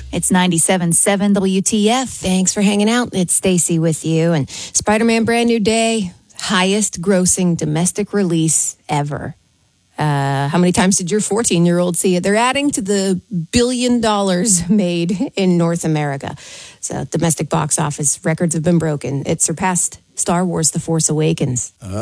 It's 97.7 WTF. Thanks for hanging out. It's Stacy with you. And Spider-Man Brand New Day, highest grossing domestic release ever. How many times did your 14-year-old see it? They're adding to the $1 billion made in North America. So domestic box office records have been broken. It surpassed Star Wars The Force Awakens.